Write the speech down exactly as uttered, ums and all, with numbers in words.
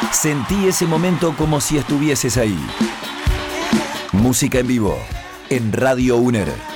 Sentí ese momento como si estuvieses ahí. Música en vivo en Radio UNER.